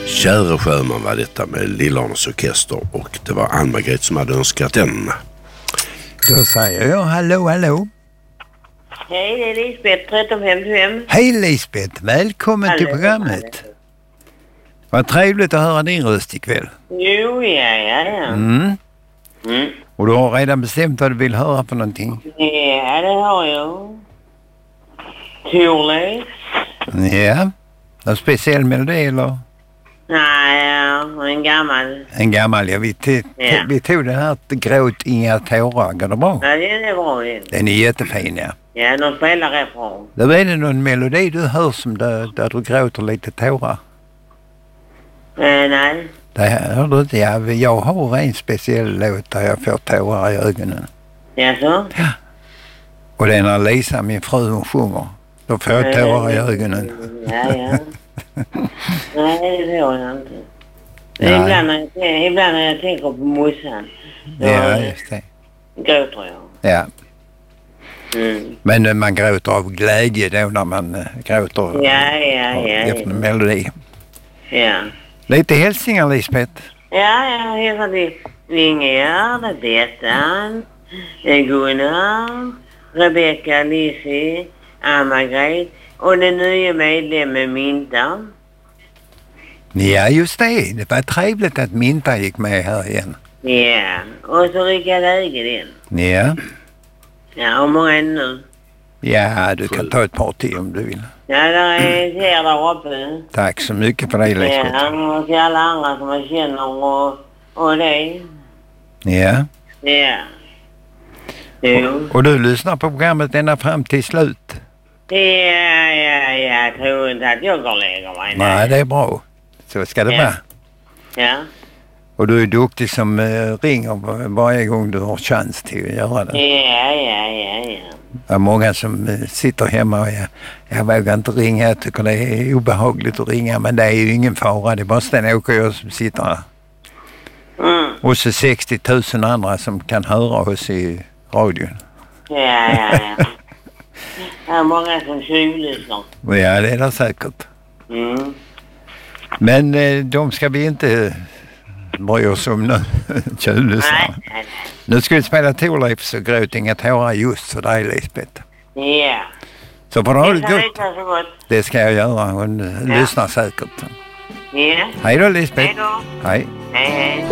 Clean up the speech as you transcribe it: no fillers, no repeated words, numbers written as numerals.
Kära sjöman var detta med Lillarnas orkester och det var Ann-Margret som hade önskat den. Då säger jag hallå. Hej, det är Lisbeth, 1355. Hej Lisbeth, välkommen till programmet. Vad trevligt att höra din röst ikväll. Jo, ja. Och du har redan bestämt vad du vill höra för någonting? Ja, det har jag. Torleif. Ja, någon speciell melodi eller? Nej, en gammal. En gammal, ja. Vi tog den här Gråt inga tårar, går det bra? Ja, den är bra. Den är jättefin, ja. Ja, de spelar refräng. Då är det någon melodi du hör som där du gråter lite tårar? Nej. Det hör du inte, ja. Jag har en speciell låt där jag får tårar i ögonen. Jaså? Ja. Och det är när Lisa, min fru, hon sjunger. Då får jag tårar i ögonen. Ja. Nej, det får jag inte. Ibland när jag tänker på morsan. Ja, just det. Gråter jag. Ja. Men man gråter av glädje då när man gråter efter en melodi. Ja. Lite hälsningar, Lisbeth. Ja, jag heter det. Ingegärd, Bettan, Gunnar, Rebecka, Lizzie, Ann-Margret och den nya medlemmen Minta. Ja, just det. Det var trevligt att Minta gick med här igen. Ja, och så Rickard Lägedin. Ja. Ja, och många nu. Ja, du kan ta ett par till om du vill. Ja, där uppe. Tack så mycket för det, Lisbeth. Ja, och till alla andra som jag känner och det. Ja. Ja. Jo. Och du lyssnar på programmet ända fram till slut? Ja, jag tror inte att jag går och lägger mig. Nej, det är bra. Så ska det vara. Ja. Och du är duktig som ringer varje gång du har chans till att göra det. Ja. Det är många som sitter hemma och jag vågar inte ringa. Jag tycker det är obehagligt att ringa, men det är ju ingen fara. Det är bara Sten-Åke och jag som sitter här. Och så 60 000 andra som kan höra oss i radion. Ja. Det är många som tjuvlyssnar. Ja, det är det säkert. Men de ska vi inte bry oss om nu. Tjuvlyssnar. Nej. Nu ska vi spela Torleifs och Gråt inga tårar just för dig, Lisbeth. Ja. Så får du ha det gott. Så gott. Det ska jag göra. Hon lyssnar säkert. Ja. Hej då, Lisbeth. Hej då. Hej. Hej.